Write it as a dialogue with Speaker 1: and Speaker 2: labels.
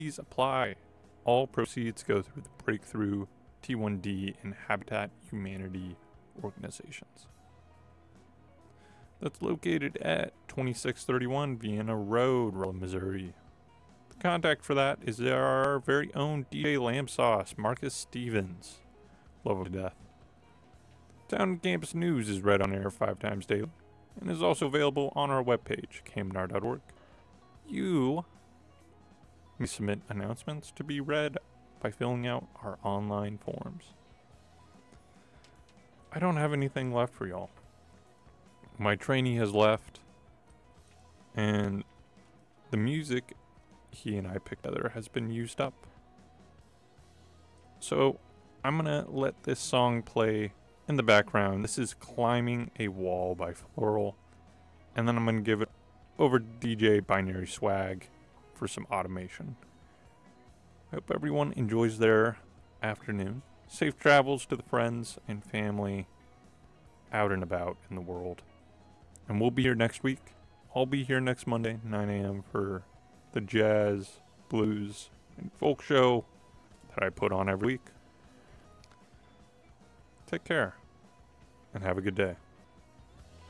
Speaker 1: Please apply. All proceeds go through the Breakthrough T1D and Habitat Humanity organizations. That's located at 2631 Vienna Road, Rolla, Missouri. The contact for that is our very own DJ Lamb Sauce, Marcus Stevens. Love him to death. Town and Campus News is read on air 5 times daily and is also available on our webpage, kmnr.org. You may submit announcements to be read by filling out our online forms. I don't have anything left for y'all. My trainee has left, and the music he and I picked together has been used up. So I'm gonna let this song play in the background. This is Climbing a Wall by Floral, and then I'm gonna give it over to DJ Binary Swag for some automation. I hope everyone enjoys their afternoon. Safe travels to the friends and family out and about in the world. And we'll be here next week. I'll be here next Monday, 9 a.m. for the jazz, blues, and folk show that I put on every week. Take care and have a good day.